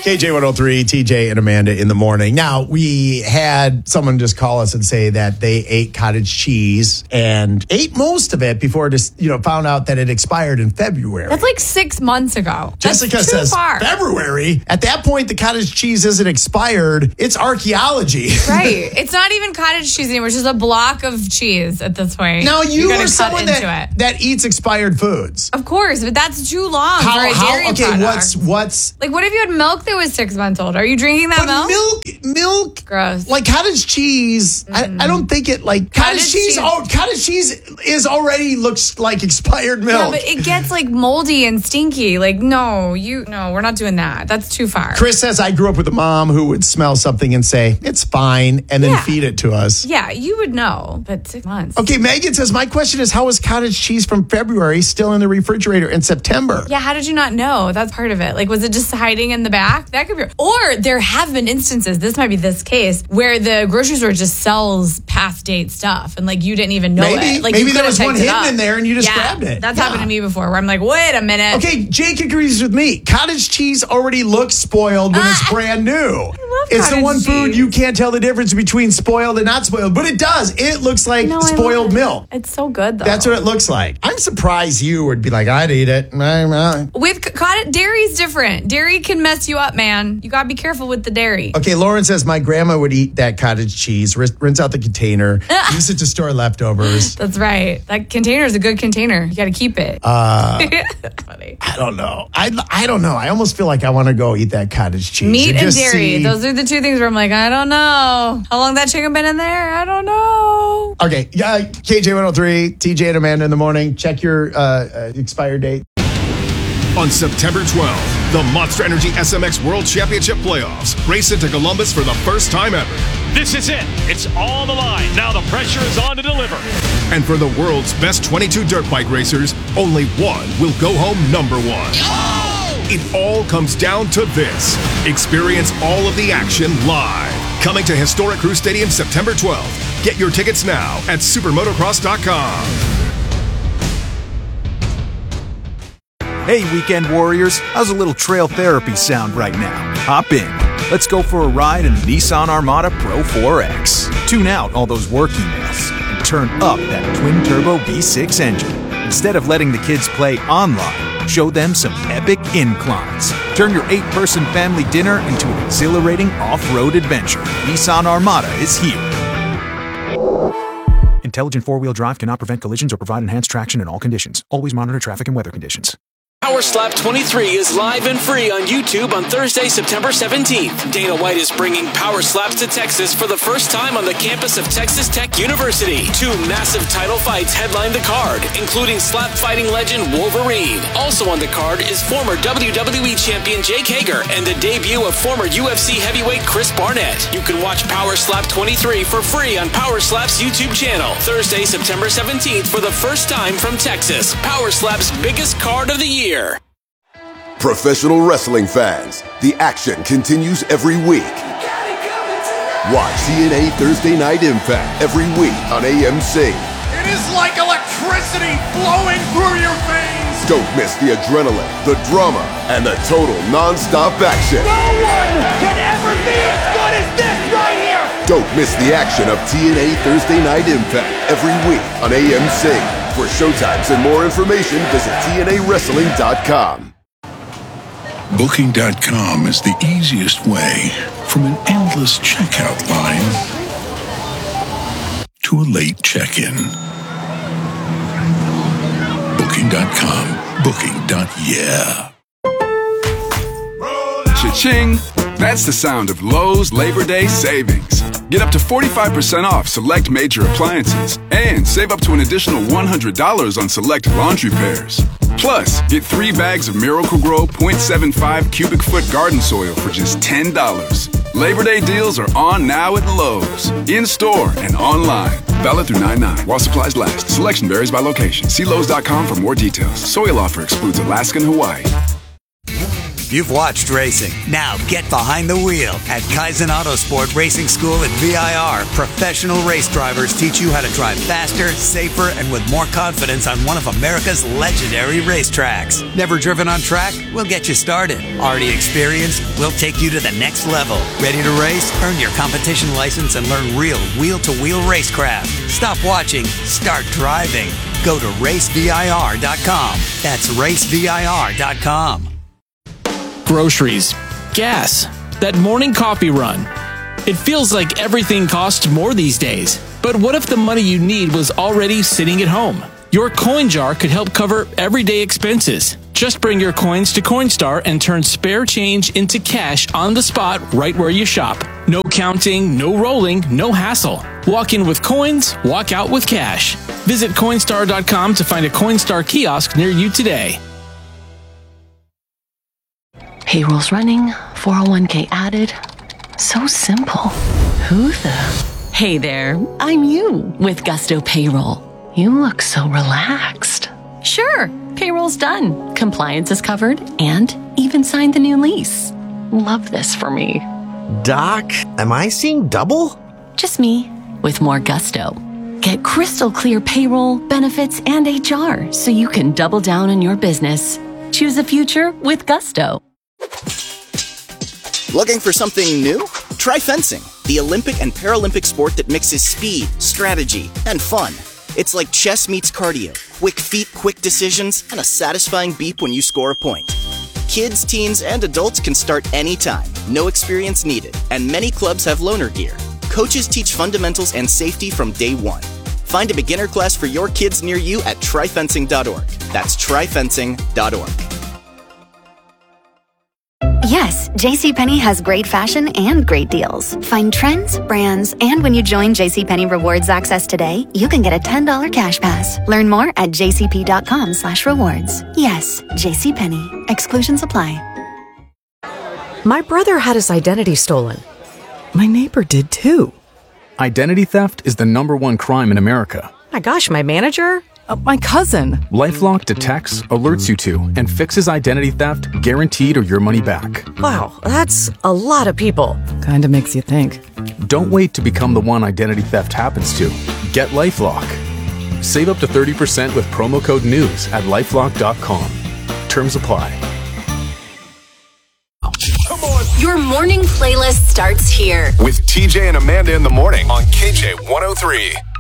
KJ103, TJ and Amanda in the morning. Now, we had someone just call us and say that they ate cottage cheese and ate most of it before just, found out that it expired in February. That's like 6 months ago. Jessica That's too says far. February. At that point, the cottage cheese isn't expired. It's archaeology. Right. It's not even cottage cheese anymore. It's just a block of cheese at this point. Now, you are someone it. that eats expired foods. Of course, but that's too long for a dairy product. What's... Like, what if you had milk that was 6 months old? Are you drinking that milk? Gross. Like cottage cheese, I don't think it like cottage cheese. Oh, cottage cheese is already looks like expired milk. Yeah, but it gets like moldy and stinky. Like, no, we're not doing that. That's too far. Chris says, I grew up with a mom who would smell something and say, it's fine, and then feed it to us. Yeah, you would know, but 6 months. Okay, Megan says, my question is, how is cottage cheese from February still in the refrigerator in September? Yeah, how did you not know? That's part of it. Like, was it just hiding in the back? That could be. Or there have been instances, this might be this case, where the grocery store just sells past date stuff and like you didn't even know it. Like, maybe there was one hidden in there and you just grabbed it. That's happened to me before where I'm like, wait a minute. Okay, Jake agrees with me. Cottage cheese already looks spoiled when it's brand new. It's the one food you can't tell the difference between spoiled and not spoiled, but it does. It looks like spoiled milk. It's so good though. That's what it looks like. I'm surprised you would be like, I'd eat it. With dairy's different. Dairy can mess you up, man. You gotta be careful with the dairy. Okay, Lauren says my grandma would eat that cottage cheese, rinse out the container, use it to store leftovers. That's right. That container is a good container. You gotta keep it. Funny. I don't know. I don't know. I almost feel like I want to go eat that cottage cheese. Meat and dairy. Those are the two things where I'm like, I don't know. How long that chicken been in there? I don't know. Okay, KJ103, TJ and Amanda in the morning. Check your expired date. On September 12th, the Monster Energy SMX World Championship Playoffs race into Columbus for the first time ever. This is it. It's on the line. Now the pressure is on to deliver. And for the world's best 22 dirt bike racers, only one will go home number one. Oh! It all comes down to this. Experience all of the action live. Coming to Historic Crew Stadium September 12th. Get your tickets now at supermotocross.com. Hey, weekend warriors, how's a little trail therapy sound right now? Hop in. Let's go for a ride in the Nissan Armada Pro 4X. Tune out all those work emails and turn up that twin-turbo V6 engine. Instead of letting the kids play online, show them some epic inclines. Turn your 8-person family dinner into an exhilarating off-road adventure. Nissan Armada is here. Intelligent four-wheel drive cannot prevent collisions or provide enhanced traction in all conditions. Always monitor traffic and weather conditions. Power Slap 23 is live and free on YouTube on Thursday, September 17th. Dana White is bringing Power Slaps to Texas for the first time on the campus of Texas Tech University. 2 massive title fights headline the card, including slap fighting legend Wolverine. Also on the card is former WWE champion Jake Hager and the debut of former UFC heavyweight Chris Barnett. You can watch Power Slap 23 for free on Power Slap's YouTube channel. Thursday, September 17th for the first time from Texas. Power Slap's biggest card of the year. Professional wrestling fans, the action continues every week. Watch TNA Thursday Night Impact every week on AMC. It is like electricity flowing through your veins. Don't miss the adrenaline, the drama, and the total non-stop action. No one can ever be as good as this right here. Don't miss the action of TNA Thursday Night Impact every week on AMC. For showtimes and more information, visit TNAWrestling.com. Booking.com is the easiest way from an endless checkout line to a late check-in. Booking.com. Booking.yeah. Cha-ching! That's the sound of Lowe's Labor Day savings. Get up to 45% off select major appliances and save up to an additional $100 on select laundry pairs. Plus, get 3 bags of Miracle-Gro 0.75 cubic foot garden soil for just $10. Labor Day deals are on now at Lowe's, in-store and online. Valid through 9/9 while supplies last. Selection varies by location. See Lowe's.com for more details. Soil offer excludes Alaska and Hawaii. You've watched racing. Now get behind the wheel at Kaizen Autosport Racing School at VIR. Professional race drivers teach you how to drive faster, safer, and with more confidence on one of America's legendary racetracks. Never driven on track? We'll get you started. Already experienced? We'll take you to the next level. Ready to race? Earn your competition license and learn real wheel-to-wheel racecraft. Stop watching. Start driving. Go to racevir.com. That's racevir.com. Groceries, gas, that morning coffee run. It feels like everything costs more these days. But what if the money you need was already sitting at home? Your coin jar could help cover everyday expenses. Just bring your coins to Coinstar and turn spare change into cash on the spot right where you shop. No counting, no rolling, no hassle. Walk in with coins, walk out with cash. Visit Coinstar.com to find a Coinstar kiosk near you today. Payroll's running, 401k added. So simple. Who the? Hey there, I'm you with Gusto Payroll. You look so relaxed. Sure, payroll's done. Compliance is covered and even signed the new lease. Love this for me. Doc, am I seeing double? Just me with more Gusto. Get crystal clear payroll, benefits, and HR so you can double down on your business. Choose a future with Gusto. Looking for something new? Try fencing, the Olympic and Paralympic sport that mixes speed, strategy, and fun. It's like chess meets cardio. Quick feet, quick decisions, and a satisfying beep when you score a point. Kids, teens, and adults can start anytime. No experience needed. And many clubs have loaner gear. Coaches teach fundamentals and safety from day one. Find a beginner class for your kids near you at tryfencing.org. That's tryfencing.org. Yes, JCPenney has great fashion and great deals. Find trends, brands, and when you join JCPenney Rewards Access today, you can get a $10 cash pass. Learn more at jcp.com/rewards. Yes, JCPenney. Exclusions apply. My brother had his identity stolen. My neighbor did too. Identity theft is the #1 crime in America. My gosh, my manager? My cousin. LifeLock detects, alerts you to, and fixes identity theft guaranteed or your money back. Wow, that's a lot of people. Kinda makes you think. Don't wait to become the one identity theft happens to. Get LifeLock. Save up to 30% with promo code NEWS at lifelock.com. Terms apply. Your morning playlist starts here with TJ and Amanda in the morning on KJ 103.